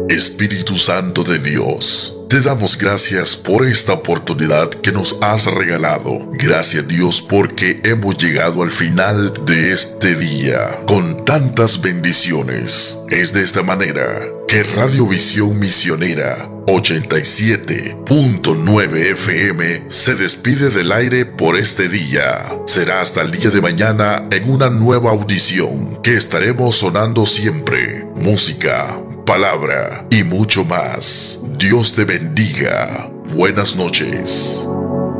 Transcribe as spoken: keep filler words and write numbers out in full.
Espíritu Santo de Dios, te damos gracias por esta oportunidad que nos has regalado. Gracias, Dios, porque hemos llegado al final de este día con tantas bendiciones. Es de esta manera que Radiovisión Misionera ochenta y siete punto nueve F M se despide del aire por este día. Será hasta el día de mañana en una nueva audición que estaremos sonando siempre música, palabra y mucho más. Dios te bendiga. Buenas noches.